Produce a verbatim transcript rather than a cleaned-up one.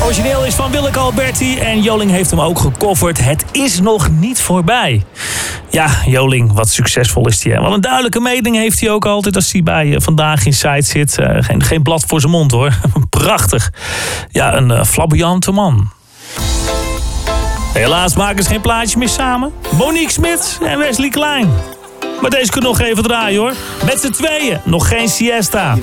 origineel is van Willeke Alberti en Joling heeft hem ook gecoverd. Het is nog niet voorbij. Ja, Joling, wat succesvol is hij. Wat een duidelijke mening heeft hij ook altijd als hij bij uh, Vandaag in Site zit. Uh, geen, geen blad voor zijn mond hoor. Prachtig. Ja, een uh, flamboyante man. Helaas maken ze geen plaatjes meer samen. Monique Smit en Wesley Klein. Maar deze kunnen nog even draaien hoor. Met z'n tweeën, nog geen siesta.